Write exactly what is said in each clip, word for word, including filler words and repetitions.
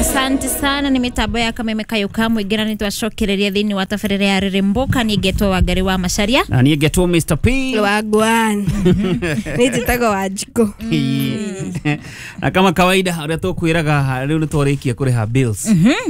Asante sana ni mitambo ya kama imekayuka mwingira ni twashokereria thini wa taferere ya ririmbuka ni geto wa gari wa Macharia na ni geto Mister P wagwan ni titago wajiko na kama kawaida uria tukwiraga riu ni twarikia kuriha bills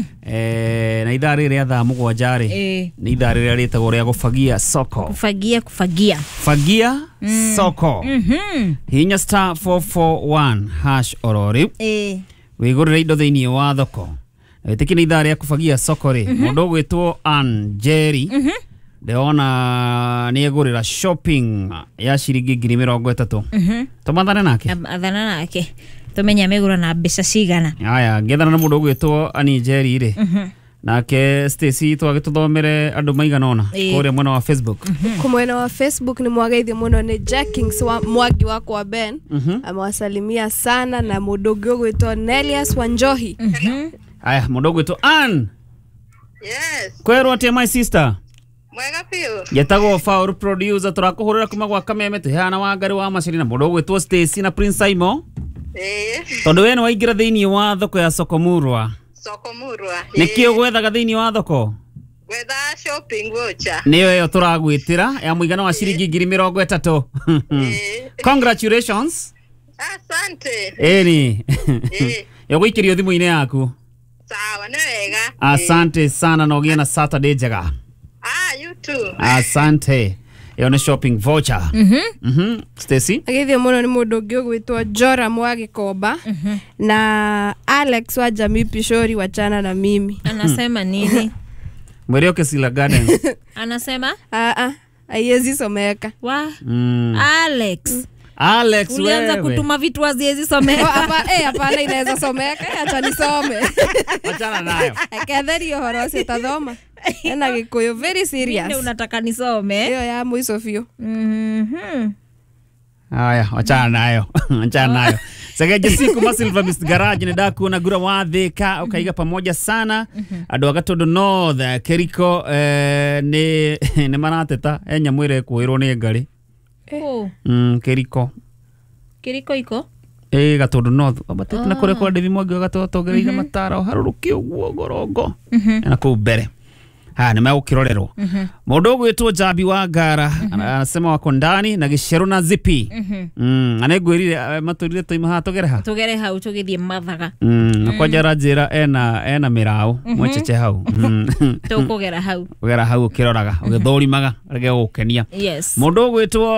eh na idara ria thaa mugwanja ri ni idara ria ritagwo ria gufagia soko kufagia kufagia fagia soko hinya star four four one hash orori eh wigurira indo thiini wa thoko etikini idara ya kufagia soko ri mundu gwitwo Anjeri ndeona ni egurira shopping ya shiringi ngiri mirongo itatu tumathane nake athana nake tumenya megura na mbeca cigana aya ngethana na mundu gwitwo Anjeri ri nake Stacy twagituthomere andu maigana ona kore mwena wa Facebook kumwena wa Facebook ni mwagaithio muno ni Jackings wa mwagi wako wa Ben amewasalimia sana na mudogo gwitwo Nelias Wanjohi aya mudogo gwitwo Ann yes kwero atia my sister mwega piu yetago Faul producer turakuhurira kuma gwa Kameme tuhana wa ngari wa Macharia na mudogo gwitwo Stacy na Prince Saimo eh tondu we ni waigira thiini wa thoko ya Sokomurwa Sokomurwa nikio gwethaga thiini wa thoko gwetha shopping voucher niyo yo turagwitira ya muigana wa shiringi ngiri mirongo itatu congratulations asante eni eh yo gwikirio thimu-ini yaku sawa ni wega asante sana na ugie na Saturday njega ah you too asante yo ni shopping voucher mhm mhm Stacy agaithio muno ni mudogo gwitwo Jora Mwagi Koba na Alex wa Jamii Pishori wachana na mimi anasema nini Mwerio Kesila Garden anasema a a aiezi someka wa mm. Alex Alex ulianza wewe kutuma vitu aziezi someka hapa eh hapana inaweza someka acha nisome achana nayo akatherio horosi tathoma ena gikuyu very serious ndio unataka nisome hiyo ya mwisho fio mhm haya achana nayo achana nayo Sagaje siku Masilva Mist Garage ni daku na gura wathika ukaiga pamoja sana andu agatondo North Keriko eh, ni ni marateta enya mwire kuirwo ni ngari oh mm Keriko Keriko iko eh gatondo North abatete na kore kwa Devi Mwangi gatoto gereiga matara o haruruki uguo gorongo na ku mbere ha nima ukirorerwo mundu gwitwo Jabi wa Ngara anasema wako ndani na gicero na zipi mm anegwirire maturire toima ha togereha tugere hau tugithie mathaga mm na kwa jara njira ena ena mirao mwecheche hau tukugera hau ugera hau ukiroraga ugithorimaga rege gukenia yes mundu gwitwo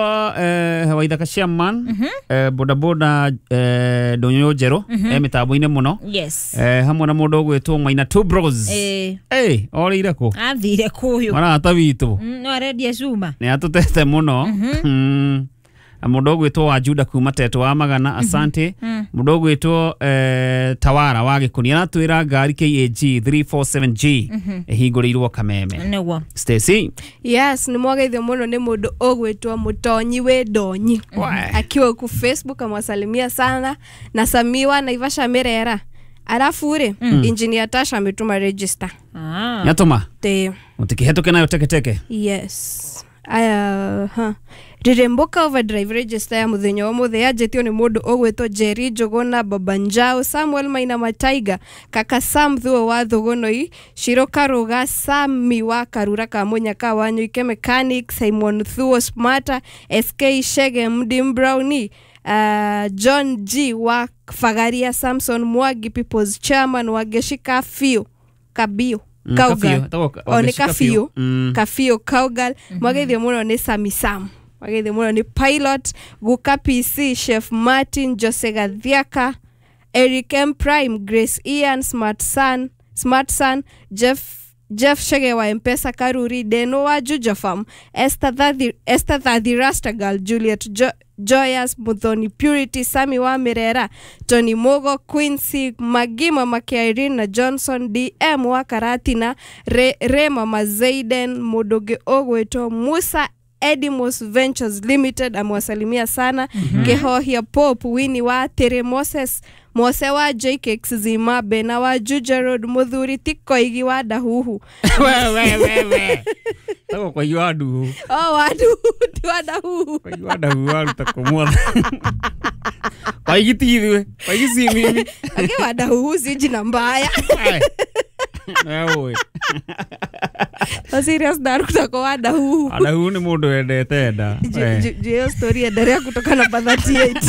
eh waithaka chairman eh boda boda eh Donyo Jero eh mitambo-ine muno yes eh hamwe na mundu gwitwo Maina Two Bros eh eh orire ku athire kuyu mara tawitu no aredia cuma ni atutete muno mm mundu gwitwo wa Juda kuma teto wa magana asante mundu gwitwo eh Tawara wa Gikuni aratwira ngari K A G three four seven G ehinguriirwo Kameme newo Stacy yes ni mwagaithio muno ni mundu ogwitwo Mutonyi we Donyi akiwa ku Facebook amwasalimia sana na Samiwa Naivasha Mirera alafu ri engineer Tasha ametuma register ah yatuma te utikihetoke nayo teke teke yes aya ha Ririmbuka overdrive register ya muthenya wa muthenya jetio ni mundu ogwitwo Jerry Jogona Babanjao Samuel Maina Mataiga kaka Sam Thuo wa Thogonoi Shiro Karuga Sami wa Karura ka Munyaka wanyu ike mechanic Simon Thuo Smarta S K Shege Mdim Brownie uh, John G wa Fagaria Samson Mwagi People's Chairman wa Geshika Fio Kabio Kaugal oni Kafio Kafio Kaugal mwagaithio muno ni Sami Sam mwagaithio muno ni Pilot Guka P C Chef Martin Jose Gathiaka Eric M Prime Grace Ian Smart Son Smart Son Jeff Jeff Shege wa M-Pesa Karuri Deno wa Juja Farm Esther Thadi Esther Thadi Rastagal Juliet jo Joyous Muthoni Purity Sami wa Mirera Tony Mogo Quincy Magima Makiairin na Johnson D M wa Karatina Re, Rema Mazaiden Mudoge Ogweto Musa Edimos Ventures Limited amwasalimia sana Gehohia Pope Winnie wa Tere Moses Mose wa J K Zimabe na wa Juja Road Muthuri Tiko igi wa Dahuhu we we we we Tako kwa yuadu. Oh, wadu. Ti wadahu. Kwa yuadu waru takomwa. Kwa igiti hivi. Kwa igisi mimi. Ake wadahu si jina mbaya. Ewe. O serious daru kutako wadahu. Wadahu ni mundu endete enda. Hiyo story endelea kutoka namba thirty-eight.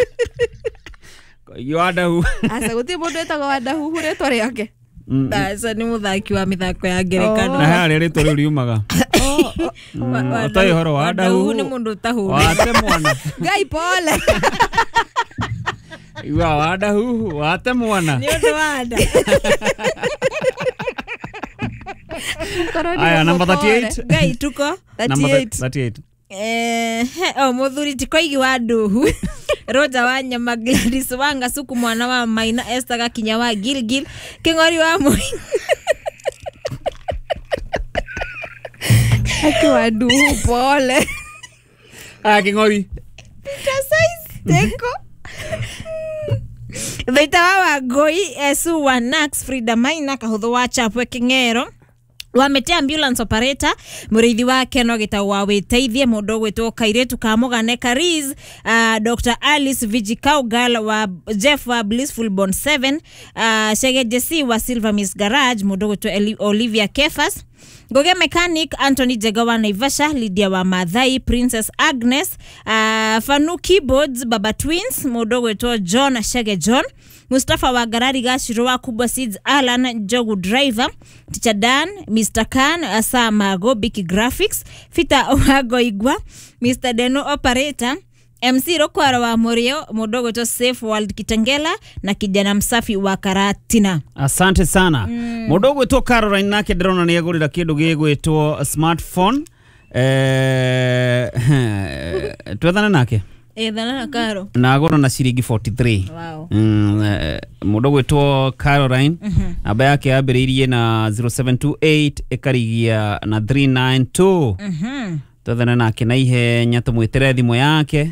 Kwa yuadu. Asa guti mundu etagwo wadahu retwa riake. Asa ni muthaki wa mithako ya ngerekano. Na hari ritwa riu riumaga. Otai horo wadahu ni mundu tahu. Wate mwana. Gai pole. Iwa wadahu wate mwana. Ni undu wada. Aya number thirty-eight. Gai tuko thirty-eight. thirty-eight. Eh, o muthuri tikoigi wa nduhu. Roja wa Nyama, Gladys Wanga, Suku mwana wa Maina, Esther Gakinya wa Gilgil, Kingori wa Moi. Ake wadahu pole. Ah, Kingori. Teko. Thaita wa Wangui, Esu wa Nax, Frida Maina, Kahuthu wa Chapwe Kingero. Wamete ambulance operator murithi wake no gitagwo wa witeithie mundu gwitwo Kairetu Kamugane Kariz, uh, Doctor Alice Vijikaugal wa Jeff wa Blissful Bond seven, uh, Shege Jesse wa Silver Miss Garage, mundu gwitwo Olivia Kefas, Goge Mechanic Anthony Jegawa Naivasha, Lydia wa Madhai, Princess Agnes, uh, Fanu Keyboards Baba Twins, mundu gwitwo John Shege John, Mustafa wa Garari Gashiro wa Kubwa Seeds, Alan Jogu Driver, Teacher Dan, Mister Khan, Asa Mago, Biki Graphics, Fita Owago Igwa, Mister Deno Operator, M C Rokwara wa Morio, Modogo to Safe World Kitengela, na kijana msafi wa Karatina. Asante sana. Mm. Modogo to Caroline nake drona ni yagurira kindu gigwitwo smartphone. Eh twethana nake. Eh thana na Karo. Na agora na ciringi forty-three. Wow. Mm, uh, mudogo to Caroline. Mm-hmm. Aba yake abiririe na zero seven two eight ekarigia na three nine two. Mhm. Twethana nake na ihenya tumwitere thimo yake.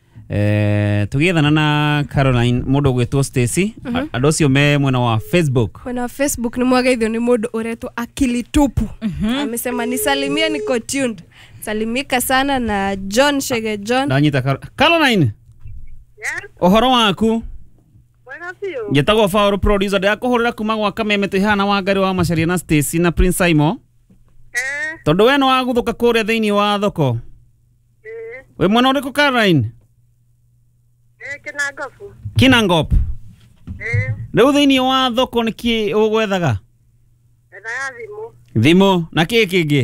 Eh tugethana na Caroline mudogo to Stacy. Mm -hmm. Adocio me mwena wa Facebook. Mwena wa Facebook ni mwagaithio ni mundu uretwo Akili Tupu. Mm -hmm. Amesema nisalimie niko tuned. Salimika sana na John Shege John. Danyita Car Caroline. Yes. Ohoro waku. Wega piu. Yetago Fauro producer de akohorera kuma gwa Kameme tuhana wa Ngari wa Macharia na Stacy na Prince Saimo. Eh. Tondu we no waguthuka kuria thiini wa thoko. Eh. We mwana uriku Caroline? Eh, Kinangofu. Kinangop. Eh. Riu thiini wa thoko niki ugwethaga? Ethaga thimu. Thimu na ki kingi?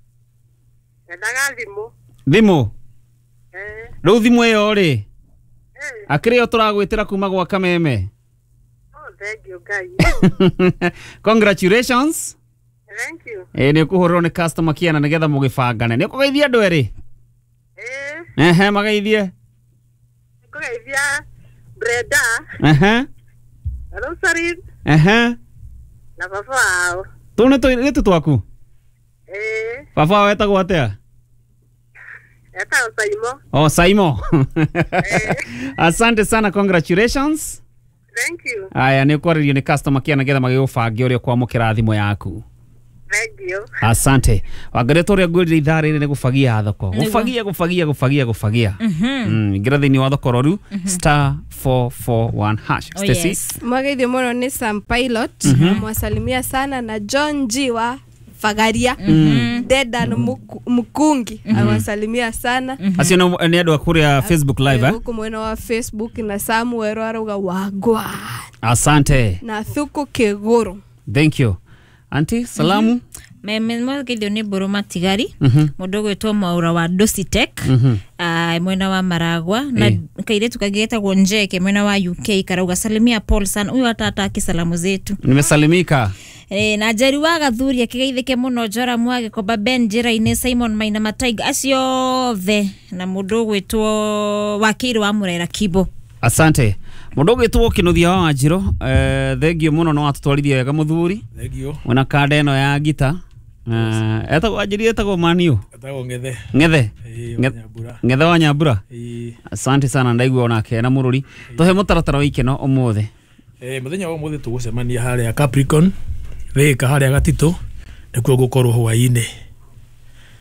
Ethaga thimu. Thimu. Eh. Riu thimu iyo ri? Eh. Akiri o turagwitira kuma gwa Kameme. Oh, thank you guys. Congratulations. Thank you. Eh ni kuhorwo ni customer kiana nigetha mugibangane. Ni kugeithia andu eri? Eh. Ehe magaithie. Kugeithia Brenda. Ehe. Rosarin. Ehe. Na baba wao. Tu ni tu twaku? Eh. Baba wetagwo atia? Etagwo Saimo. Oh, Saimo. Eh. Asante sana, congratulations. Thank you. Aya ni kwaririo ni customer kia nagetha magigubange uria kwamukira thimo yaku. Thank you. Asante. Wangareto ria ngurire ithari ni gufagia thoko. Gufagia gufagia gufagia gufagia. Mhm. Ngira thini wa thoko roru star four four one hash. Oh, Stacy. yes. Mwagaithio mono ni Sam Pilot. Mwasalimia sana na John G wa Fagaria. Mm-hmm. Dedan Muku, Mukungi. Mm-hmm. Awasalimia sana. Mm-hmm. Asio no ni andu akuria Facebook live eh. Huko mwena wa Facebook na Samuel aruga wagwa. Asante. Na Thuku Kegoro. Thank you. Auntie, salamu. Mm -hmm. Meme mwagaithio ni Buruma Tigari. Mm -hmm. Mundu gwitwo Maura wa Dositech. Mm -hmm. Uh, mwena wa Maragwa na hey. Kairetu kagetagwo Njeke mwena wa U K karauga salimia Paul san uyu atataki salamu zetu. Nimesalimika. Eh na Jari wa Gathuri akigeithike muno Jora Mwage Koba Ben Jira Ine Simon Maina Mataiga acio the na mundu gwitwo Wakiri wa Murera Kibo. Asante. Mundu gwitwo Kinuthia wa Wanjiro, eh thengio muno no atutwarithia wega muthuri. Thengio. Wena kanda eno ya gita. Eh etagwo Wanjiri etagwo Maniu. Etagwo Ngethe. Ngethe. Nyambura. Ngethe wa Nyambura. Eh. Asante sana ndaigua onake na mururi. Tuhe mutaratara wikeno omothe. Eh muthenya wa mothe tugucemania haria Capricorn. Thika haria Gatito. Nikuo gukorwo hwaini.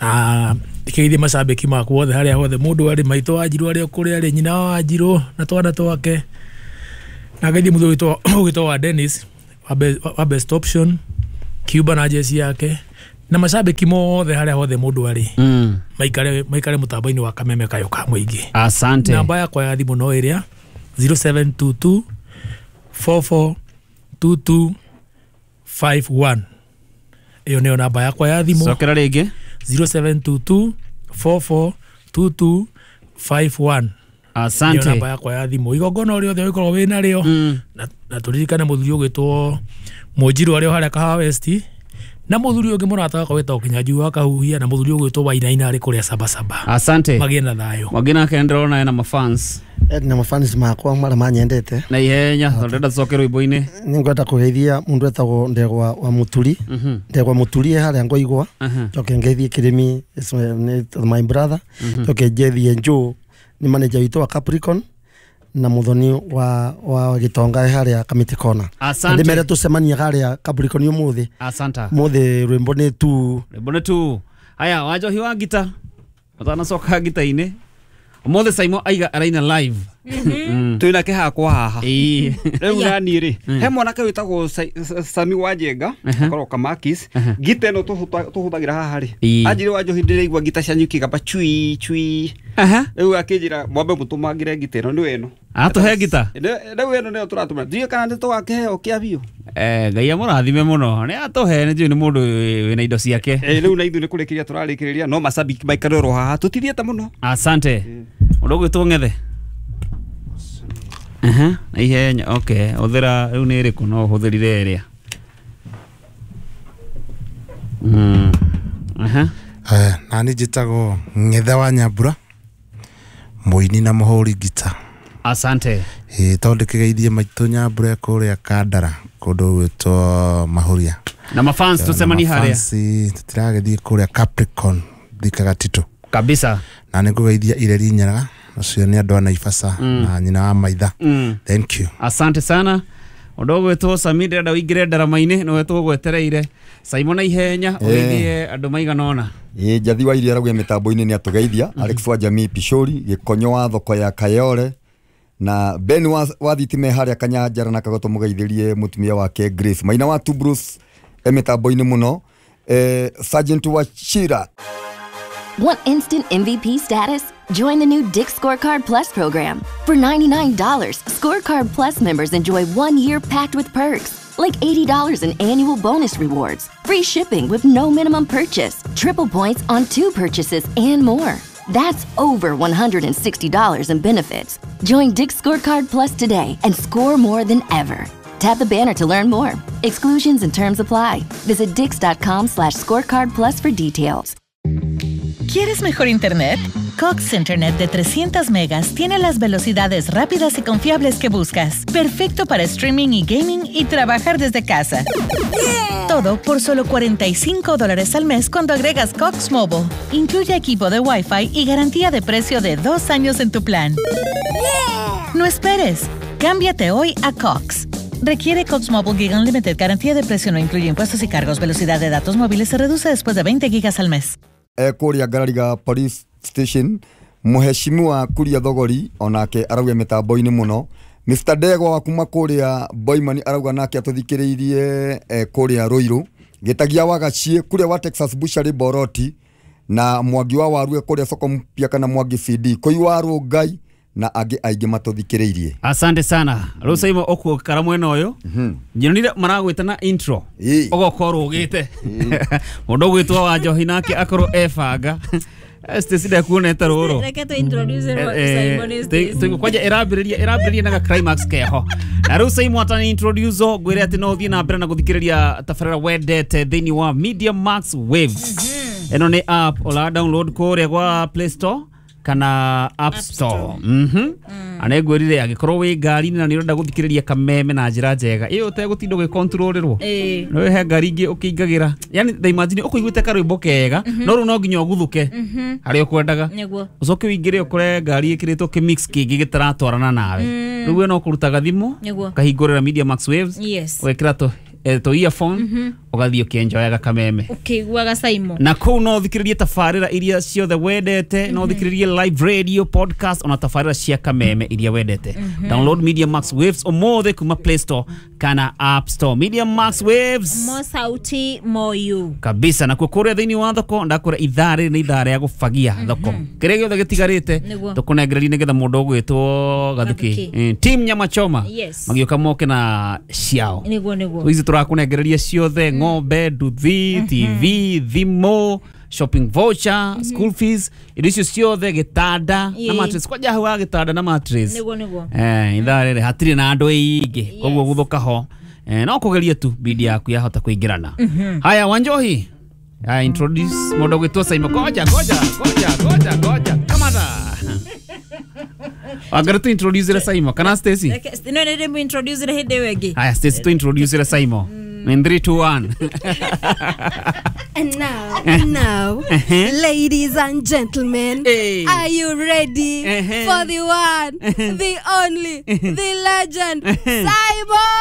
na ikiithie macambiki makwa othe haria hothe mundu ari maito Wanjiru ari kuri ari nyina wa Wanjiru na twana twake na ngeithie muthu witwa witwa wa Dennis wa be, wa best option Cuba na jesi yake na macambiki mothe haria hothe mundu ari Mm. maikare maikare mutambo-ini wa Kameme kayo ka muingi. Asante. Namba yakwa ya thimu no iria zero seven two two four four two two five one. Iyo nio namba yakwa ya thimu. Sokera rĩngĩ. zero seven two two four four two two five one. Asante. Iyo namba yakwa ya thimu. Igongona ori othe wikorwo wina rio. Mm. Na, na turirikane muthuri ugwitwo Munjiru ari haria Kahawa West. Na muthuri ungi murata wakwa witwo Kinyanjui wa Kahuhia na muthuri ugwitwo Wainaina ari kuria Saba Saba. Asante. Magie na thayo. Magie nake ndĩrona ena mafans. Na mafans makwa mara manyendete. Na ihenya ndĩrenda tucoke rwĩmbo-inĩ. Ningwenda kugeithia mundu etagwo Ndegwa wa Muturi. Mhm. Ndegwa Muturi haria ngoigwa. Aha. Joke ngeithie Kirimi is my, my brother. Joke ngeithie Joe ni manager witu wa Capricorn na muthoni wa wa Gitonga haria Kamiti Corner. Asante. Ndimere tucemania haria Capricorn umuthi. Asanta. Muthi rwimbo ni tu. Rwĩmbo nĩ tu. Haya Wanjohi wa ngita. Utanacoka ngita-inĩ. Umuthi Simon aiga araina live. Mm. Twina ke hakwa haha. Ii. Riu nani ri. He mwanake witagwo Sami wa Njenga, akoro Kamakis. Gita eno tuhuthagira haha ri. Anjire Wanjohi ndiraigua gita cia nyuki gamba chui chui. Aha. Riu akijira mwambe mutumangire gita eno ni eno. Atuhe gita. Riu eno ne turatuma. Ndiye kana ndi twakeheo kia biu. Eh, Ngai amũrathime mũno. Nĩ atuhe nĩ njũĩ nĩ mũndũ wĩna indo ciake. Eh, riu na ithu nĩ kũrĩkĩria tũrarĩkĩrĩria no macambiki maikarĩrwo haha tũtithiĩte mũno. Asante. Mũndũ ũgwĩtwo Ng'ethe. Aha, na ihenya. Okay, ũthĩra rĩu nĩ ĩrĩkũ no ũhũthĩrire ĩrĩa. Mm. Aha. Eh, nani njĩtagwo Ng'ethe wa Nyambura, mũini na mũhũri ngita. Asante. Eh, tondũ kĩgeithie maitũ Nyambura kũrĩa Kandara kũndũ gwĩtwo Mahuria. Na mafans tucemani harĩa. Mafans tũtiragĩthiĩ kũrĩa Capricorn thikaga Tito. Kabisa. Na nĩ ngũgeithia Ireri Nyaraga ucio nĩ andũ a Naivasha na nyina wa maitha. Mm. Thank you. Asante sana. Ũndũ ũgwĩtwo Sami ndĩrenda ũingĩre ndarama-inĩ no wetwo gwetereire. Simon na ihenya ũgeithie andũ maigana ũna. Ĩ Njathi wa Iria arauga mĩtambo-inĩ nĩ atũgeithia. Alex wa Jamii Pishori, Gĩkonyo wa thoko ya Kayore na Ben wa, wa thitime haria Kanyanjara na Kagoto mũgeithĩrie mũtumia wake Grace. Maina wa tu Bruce emĩtambo-inĩ mũno. Eh, Sergeant wa Chira. Want instant M V P status? Join the new Dick's Scorecard Plus program. For ninety-nine dollars, Scorecard Plus members enjoy one year packed with perks, like eighty dollars in annual bonus rewards, free shipping with no minimum purchase, triple points on two purchases, and more. That's over one hundred sixty dollars in benefits. Join Dick's Scorecard Plus today and score more than ever. Tap the banner to learn more. Exclusions and terms apply. Visit dix.com slash scorecard plus for details. ¿Quieres mejor internet? Cox Internet de trescientos megas tiene las velocidades rápidas y confiables que buscas. Perfecto para streaming y gaming y trabajar desde casa. Yeah. Todo por solo cuarenta y cinco dólares al mes cuando agregas Cox Mobile. Incluye equipo de Wi-Fi y garantía de precio de dos años en tu plan. Yeah. No esperes. Cámbiate hoy a Cox. Requiere Cox Mobile Gig Unlimited. Garantía de precio no incluye impuestos y cargos. Velocidad de datos móviles se reduce después de veinte gigas al mes. Eh, Kuria Garariga Police Station, Muheshimiwa Kuria Thogori onake arauga mitambo-ini muno. Mister Ndegwa wa kuma kuria Boimani arauga nake atuthikiriirie eh, kuria Ruiru. Gitagia wa Gachie kuria wa Texas Bushari Boroti na Mwangi wa Warue kuria Soko Mpya kana Mwangi C D. Koi wa Rungai na angi aingi matuthikiriirie. Asante sana. Rĩu Simon ũkuo kara mwena ũyũ. Mhm. Nyonire maragwĩta na intro. Ũgokorwo ũgĩte. Mũndũ ũgwĩtwo Wanjohi nake akorwo ebanga. Stacy ndakuonete rũrũ. Reke tu introduce Simon Stacy. Tu kwaja erambĩrĩria erambĩrĩria na climax keho. Na rĩu Simon atani introduce ngwĩre atĩ no ũthiĩ na mbere na gũthikĩrĩria tabarĩra wendete thĩinĩ wa Media Max Waves. Ĩno nĩ app ũla download kũrĩa gwa Play Store kana App Store. Mhm. Mm Anegwerire agikorwo wi ngari na ni renda guthikiriria kameme na njira njega. Iyo utegutindo gwe controllerwo. Eh. No he ngari ingi ukiingagira. Yani they imagine ukuiguite karwimbo kega. No ru no nginya oguthuke. Mhm. Hari ukwendaga. Niguo. Ucoke wingire ukore ngari ikiritwo ki mix kingi gitaratwarana nawe. Riu no kurutaga thimu. Kahingurira Media Max Waves. Yes. Wekira to to earphone. ugathio kienjoyaga kameme ukiguaga Saimo na kuu no thikiririe tafarira iria ciothe wendete no thikiririe live radio podcast ona tafarira cia kameme iria wendete download Media Max Waves omothe kuma Play Store kana App Store. Media Max Waves mo sauti moyu kabisa na kukuria thini wa thoko ndakura ithare ni ithare ya gufagia thoko kire giothe gitigarite tukunengereria nigetha mundu gwitwo gathuki team nyama choma magioka moke na ciao niguo niguo izi turakunengereria ciothe ng'ombe nduthi tv thimo shopping voucher school fees irisio ciothe gitanda na mattress kwa jahu wa gitanda na mattress niguo niguo eh ithare hatiri na andu eingi koguo guthuka ho eh no kugeria tu bidi yaku yahota kuingirana haya Wanjohi I introduce modo gwitwo Saimo goja goja goja goja goja kamada agora tu introduce Saimo kana Stacy no ne dem introduce re hede wegi haya Stacy tu introduce Saimo in three two one And now, and now, uh-huh. ladies and gentlemen, hey. Are you ready uh-huh. for the one, uh-huh. the only, uh-huh. the legend, uh-huh. Saimo?